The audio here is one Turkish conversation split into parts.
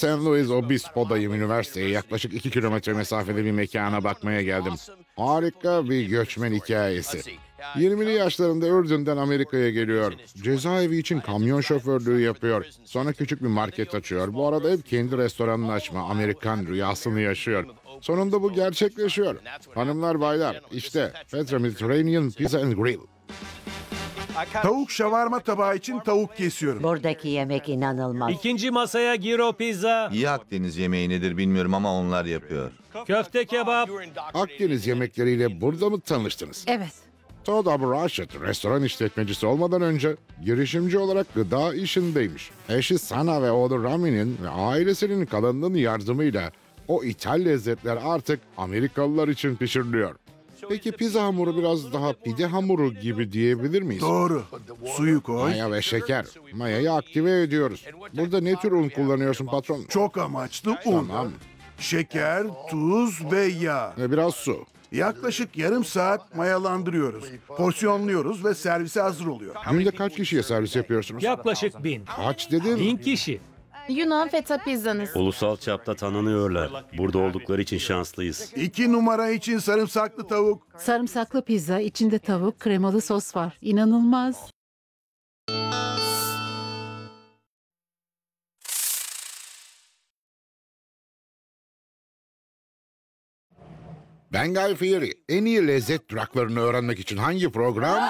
San Luis Obispo'dayım. Üniversiteye yaklaşık 2 kilometre mesafede bir mekana bakmaya geldim. Harika bir göçmen hikayesi. 20'li yaşlarında Ürdün'den Amerika'ya geliyor. Cezaevi için kamyon şoförlüğü yapıyor. Sonra küçük bir market açıyor. Bu arada hep kendi restoranını açma Amerikan rüyasını yaşıyor. Sonunda bu gerçekleşiyor. Hanımlar baylar, işte Petra Mediterranean Pizza and Grill. Tavuk şavarma tabağı için tavuk kesiyorum. Buradaki yemek inanılmaz. İkinci masaya gyro pizza, İyi Akdeniz yemeği nedir bilmiyorum ama onlar yapıyor. köfte kebap, Akdeniz yemekleriyle burada mı tanıştınız? Evet. Todd Abraşet restoran işletmecisi olmadan önce girişimci olarak gıda işindeymiş. Eşi Sana ve oğlu Rami'nin ve ailesinin kalanının yardımıyla o İthal lezzetler artık Amerikalılar için pişiriliyor. Peki pizza hamuru biraz daha pide hamuru gibi diyebilir miyiz? Doğru. Suyu koy. Maya ve şeker. Mayayı aktive ediyoruz. Burada ne tür un kullanıyorsun patron? Çok amaçlı un. Tamam. Şeker, tuz ve yağ. Ve biraz su. Yaklaşık yarım saat mayalandırıyoruz. Porsiyonluyoruz ve servise hazır oluyor. Günde kaç kişiye servis yapıyorsunuz? yaklaşık 1000. Kaç dedin? 1000 kişi. Yunan feta pizzanız. Ulusal çapta tanınıyorlar. Burada oldukları için şanslıyız. 2 numara için sarımsaklı tavuk. Sarımsaklı pizza, içinde tavuk, kremalı sos var. İnanılmaz. Ben Guy Fieri. En iyi lezzet duraklarını öğrenmek için hangi program?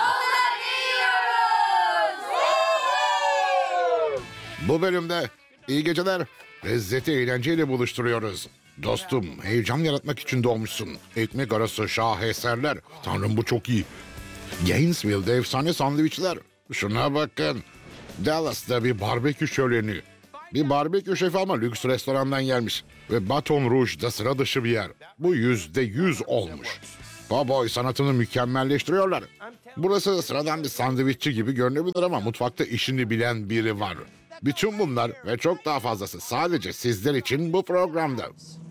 Bu bölümde iyi geceler. Lezzeti eğlenceyle buluşturuyoruz. Dostum, heyecan yaratmak için doğmuşsun. Ekmek arası şaheserler. Tanrım bu çok iyi. Gainesville'de efsane sandviçler. Şuna bakın. Dallas'ta bir barbekü şöleni. Bir barbekü şefi ama lüks restorandan gelmiş. Ve Baton Rouge'da sıra dışı bir yer. Bu %100 olmuş. Cowboy sanatını mükemmelleştiriyorlar. Burası sıradan bir sandviççi gibi görünebilir ama mutfakta işini bilen biri var. Bütün bunlar ve çok daha fazlası sadece sizler için bu programda.